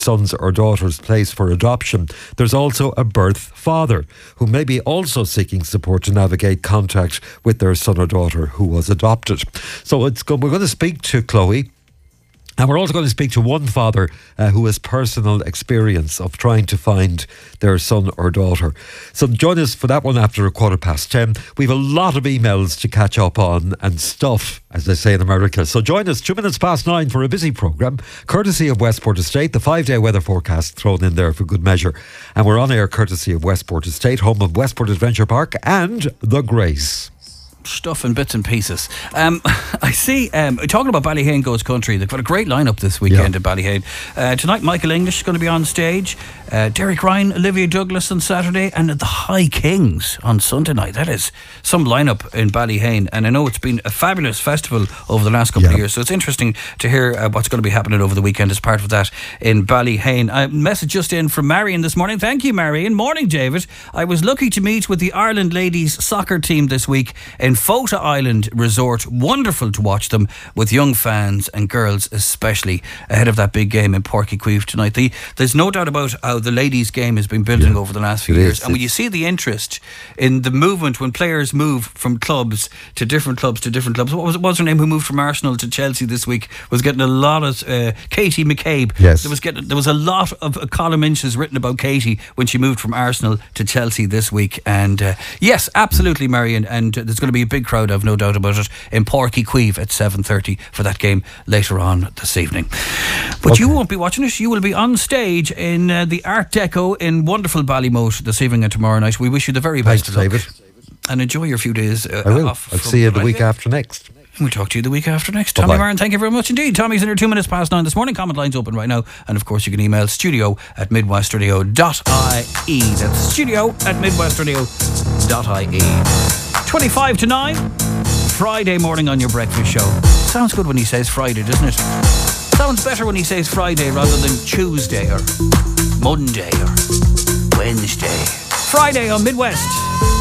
son's or daughter's placed for adoption, there's also a birth father who may be also seeking support to navigate contact with their son or daughter who was adopted. So we're going to speak to Chloe. And we're also going to speak to one father who has personal experience of trying to find their son or daughter. So join us for that one after 10:15. We have a lot of emails to catch up on and stuff, as they say in America. So join us 9:02 for a busy programme, courtesy of Westport Estate, the 5-day weather forecast thrown in there for good measure. And we're on air courtesy of Westport Estate, home of Westport Adventure Park and The Grace. Stuff in bits and pieces. I see, talking about Ballyhane Goes Country, they've got a great lineup this weekend at Ballyhane. Tonight, Michael English is going to be on stage, Derek Ryan, Olivia Douglas on Saturday, and the High Kings on Sunday night. That is some lineup in Ballyhane, and I know it's been a fabulous festival over the last couple of years, so it's interesting to hear what's going to be happening over the weekend as part of that in Ballyhane. A message just in from Marion this morning. Thank you, Marion. Morning, David. I was lucky to meet with the Ireland ladies soccer team this week in Fota Island Resort. Wonderful to watch them with young fans and girls especially ahead of that big game in Páirc Uí Chaoimh tonight. There's no doubt about how the ladies game has been building over the last few years, and when you see the interest in the movement when players move from clubs to different clubs, what was her name who moved from Arsenal to Chelsea this week was getting a lot of Katie McCabe. There was a lot of column inches written about Katie when she moved from Arsenal to Chelsea this week, and yes, absolutely, Marion, and there's going to be a big crowd, I've no doubt about it, in Páirc Uí Chaoimh at 7:30 for that game later on this evening. But you won't be watching it. You will be on stage in the Art Deco in wonderful Ballymote this evening and tomorrow night. We wish you the very best of luck. David. And enjoy your few days I will. off. I'll see you the week after next. We'll talk to you the week after next. Tommy Marin, thank you very much indeed. Tommy's in here 9:02 this morning. Comment lines open right now. And of course you can email studio@midwestradio.ie. That's studio@midwestradio.ie. 25 to 9, Friday morning on your breakfast show. Sounds good when he says Friday, doesn't it? Sounds better when he says Friday rather than Tuesday or Monday or Wednesday. Friday on Midwest.